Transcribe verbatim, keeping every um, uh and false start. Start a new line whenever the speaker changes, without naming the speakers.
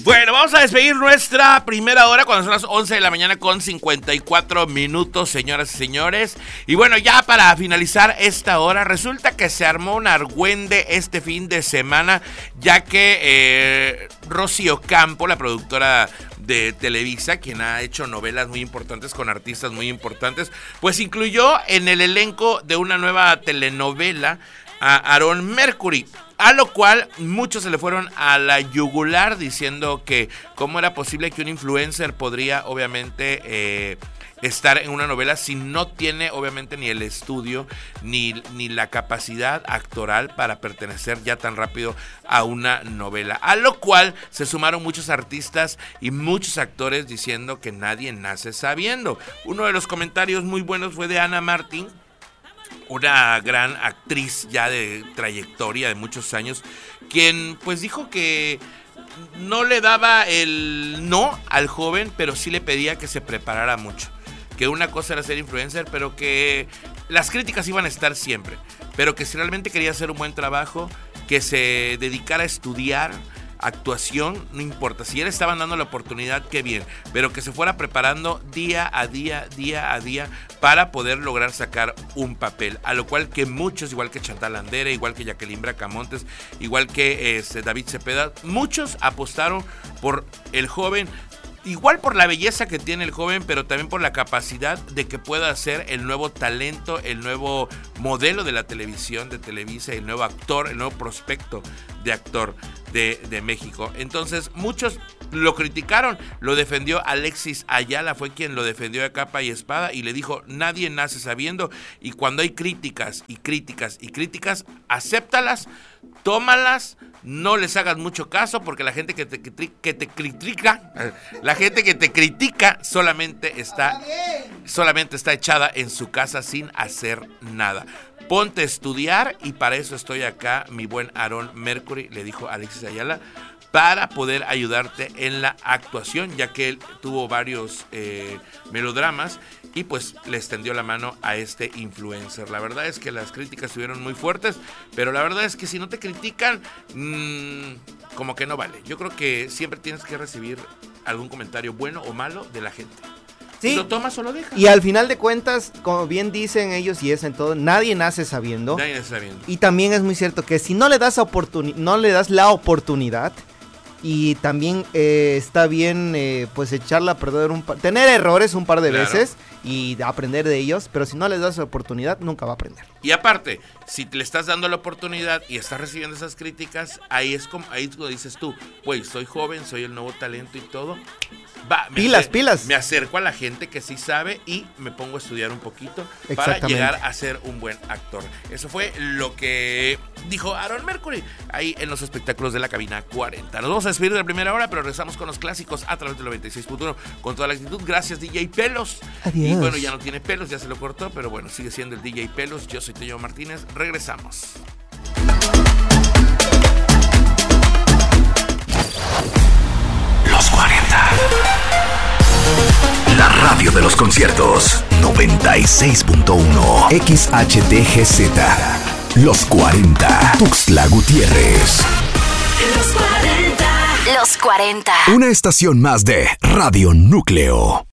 Bueno, vamos a despedir nuestra primera hora cuando son las once de la mañana con cincuenta y cuatro minutos, señoras y señores. Y bueno, ya para finalizar esta hora, resulta que se armó un argüende este fin de semana, ya que eh, Rosy Ocampo, la productora de Televisa, quien ha hecho novelas muy importantes con artistas muy importantes, pues incluyó en el elenco de una nueva telenovela a Aaron Mercury. A lo cual muchos se le fueron a la yugular diciendo que cómo era posible que un influencer podría obviamente eh, estar en una novela si no tiene obviamente ni el estudio ni, ni la capacidad actoral para pertenecer ya tan rápido a una novela. A lo cual se sumaron muchos artistas y muchos actores diciendo que nadie nace sabiendo. Uno de los comentarios muy buenos fue de Ana Martín, una gran actriz ya de trayectoria de muchos años, quien pues dijo que no le daba el no al joven, pero sí le pedía que se preparara mucho, que una cosa era ser influencer, pero que las críticas iban a estar siempre, pero que si realmente quería hacer un buen trabajo, que se dedicara a estudiar actuación, no importa, si ya le estaban dando la oportunidad, qué bien, pero que se fuera preparando día a día, día a día, para poder lograr sacar un papel, a lo cual que muchos, igual que Chantal Andere, igual que Jacqueline Bracamontes, igual que este, David Cepeda, muchos apostaron por el joven, igual por la belleza que tiene el joven, pero también por la capacidad de que pueda ser el nuevo talento, el nuevo modelo de la televisión, de Televisa, el nuevo actor, el nuevo prospecto de actor de, de México. Entonces, muchos lo criticaron, lo defendió Alexis Ayala, fue quien lo defendió de capa y espada y le dijo, nadie nace sabiendo, y cuando hay críticas y críticas y críticas, acéptalas, tómalas, no les hagas mucho caso, porque la gente que te, que te, que te critica, la gente que te critica solamente está, solamente está echada en su casa sin hacer nada. Ponte a estudiar y para eso estoy acá, mi buen Aaron Mercury, le dijo Alexis Ayala, para poder ayudarte en la actuación, ya que él tuvo varios eh, melodramas y pues le extendió la mano a este influencer. La verdad es que las críticas estuvieron muy fuertes, pero la verdad es que si no te critican, mmm, como que no vale. Yo creo que siempre tienes que recibir algún comentario bueno o malo de la gente. Sí. ¿Lo tomas o lo dejas?
Y al final de cuentas, como bien dicen ellos y es en todo, nadie nace sabiendo.
Nadie nace sabiendo.
Y también es muy cierto que si no le das, oportuni- no le das la oportunidad, y también eh, está bien eh, pues echarla a perder, un pa- tener errores un par de claro. veces y aprender de ellos, pero si no les das la oportunidad, nunca va a aprender.
Y aparte, si le estás dando la oportunidad y estás recibiendo esas críticas, ahí es como, ahí lo dices tú, güey, soy joven, soy el nuevo talento y todo. Va,
pilas,
acer-
pilas.
Me acerco a la gente que sí sabe y me pongo a estudiar un poquito para llegar a ser un buen actor. Eso fue lo que dijo Aaron Mercury ahí en los espectáculos de la Cabina cuarenta. Nos vamos a despedir de la primera hora, pero regresamos con los clásicos a través del noventa y seis punto uno con toda la actitud. Gracias, D J Pelos.
Adiós.
Y bueno, ya no tiene pelos, ya se lo cortó, pero bueno, sigue siendo el D J Pelos. Yo soy Tello Martínez. Regresamos.
Los cuarenta. La radio de los conciertos. noventa y seis punto uno. X H T G Z. Los cuarenta. Tuxtla Gutiérrez.
Los cuarenta. Los cuarenta.
Una estación más de Radio Núcleo.